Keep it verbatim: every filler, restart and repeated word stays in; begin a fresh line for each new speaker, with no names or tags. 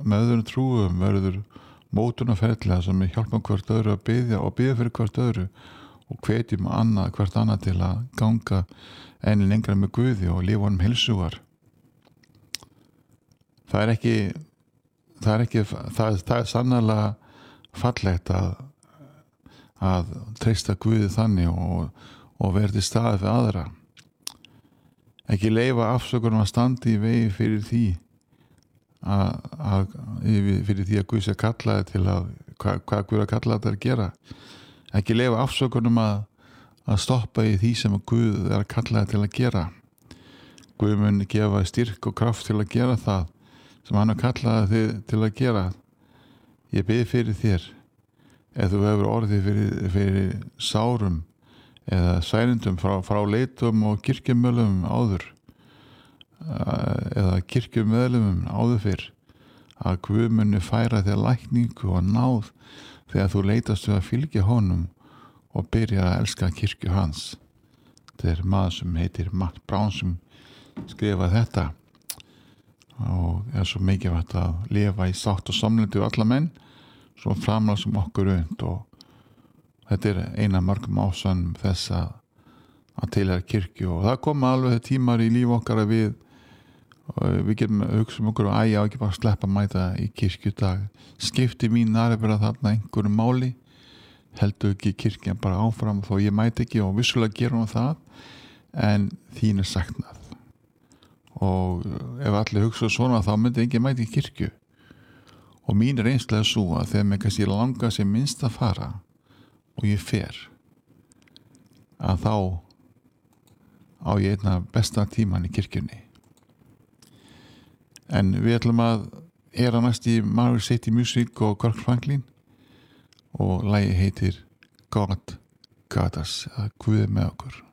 með öðrum trúum verður mótunarferðlega sem við hjálpum hvert öðru að biðja og biðja fyrir hvert öðru og hvetjum annað, hvert annað til að ganga enn lengra með Guði og lifa honum heilsugar. Það er ekki það er ekki það, það er sannarlega fallegt að að treysta Guði þannig og, og vera til staði fyrir aðra. Ekki leyfa afsökunum að standa í vegi fyrir því að, að fyrir því að Guð sé kallaði til að hvað, hvað Guð er kallaði til að gera. Ekki leyfa afsökunum að, að stoppa í því sem Guð er kallaði til að gera. Guð mun gefa styrk og kraft til að gera það sem hann er kallaði þig til að gera. Ég bið fyrir þér ef þú hefur orðið fyrir, fyrir sárum eða særindum frá, frá leitum og kirkjumöðlum áður eða kirkjumöðlum áður fyrr að Guð muni færa þér lækningu og náð þegar þú leitast við að fylgja honum og byrja að elska kirkju hans. Þetta er maður sem heitir Matt Brown sem skrifaði þetta og er svo mikilvægt að lifa í sátt og samlyndi við alla menn svo framlega sem okkur und og þetta er eina mörgum ásannum þess að, að tilheyra kirkju og það koma alveg tímar í líf okkar að við við getum hugsa um okkur og æja ekki bara sleppa að mæta í kirkju dag. Skipti mín er að vera þarna einhverju máli heldur ekki kirkjan bara áfram þó ég mæti ekki og vissulega gerum við það en þín er saknað og ef allir hugsa svona þá myndi ekki mæti í kirkju og mín reynsla er svo að þegar mér kannski langa sem minnst að fara og ég fer að þá á ég einna besta tíman í kirkjunni. En við ætlum að heyra næst í Marvel City Music og Kirk Franklin og lagið heitir God Got Us, að Guð er með okkur.